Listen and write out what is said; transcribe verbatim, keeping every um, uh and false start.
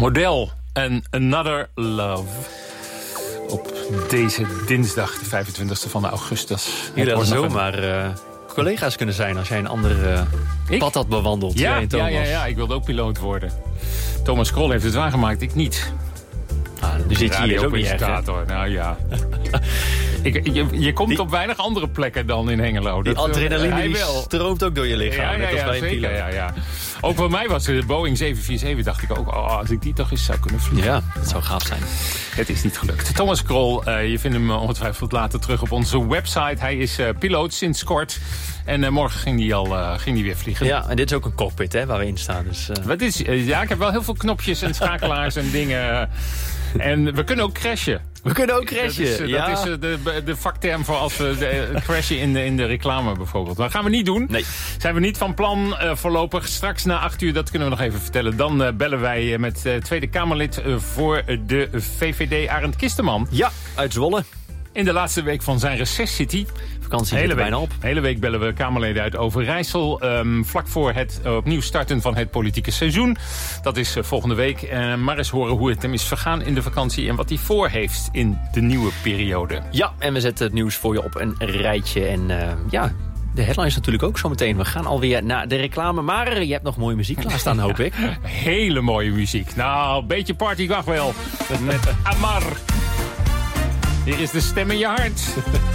Model en Another Love. Op deze dinsdag, de vijfentwintigste van augustus. Jullie hadden zomaar uh, collega's kunnen zijn als jij een ander uh, pad had bewandeld. Ja, jij en Thomas. ja, ja, ja, ik wilde ook piloot worden. Thomas Krol heeft het waargemaakt, ik niet. Ah, nu zit je hier ook niet echt, hoor. Nou ja. ik, je, je komt die, op weinig andere plekken dan in Hengelo. Die dat, adrenaline die wel. stroomt ook door je lichaam. Ja, ja, net als ja, bij een zeker, piloot. ja, ja. Ook voor mij was de Boeing zeven vier zeven, dacht ik ook, oh, als ik die toch eens zou kunnen vliegen. Ja, dat zou gaaf zijn. Het is niet gelukt. Thomas Krol, uh, je vindt hem ongetwijfeld later terug op onze website. Hij is uh, piloot sinds kort. En uh, morgen ging hij al uh, ging die weer vliegen. Ja, en dit is ook een cockpit hè, waar we in staan. Dus, uh... Wat is, uh, ja, ik heb wel heel veel knopjes en schakelaars en dingen. En we kunnen ook crashen. We kunnen ook crashen, Dat is, ja. dat is uh, de, de vakterm voor als we de, uh, crashen in de, in de reclame bijvoorbeeld. Dat gaan we niet doen. Nee. Zijn we niet van plan uh, voorlopig. Straks na acht uur, dat kunnen we nog even vertellen. Dan uh, bellen wij uh, met uh, Tweede Kamerlid uh, voor de V V D, Arend Kisterman. Ja, uit Zwolle. In de laatste week van zijn reces zit hij. Vakantie zit er bijna op. De hele week bellen we Kamerleden uit Overijssel. Um, vlak voor het uh, opnieuw starten van het politieke seizoen. Dat is uh, volgende week. Uh, maar eens horen hoe het hem is vergaan in de vakantie. En wat hij voor heeft in de nieuwe periode. Ja, en we zetten het nieuws voor je op een rijtje. En uh, ja, de headlines natuurlijk ook zometeen. We gaan alweer naar de reclame. Maar je hebt nog mooie muziek klaarstaan, hoop ik. Hele mooie muziek. Nou, een beetje party mag wel. Met Amar. Hier is de stem in je hart.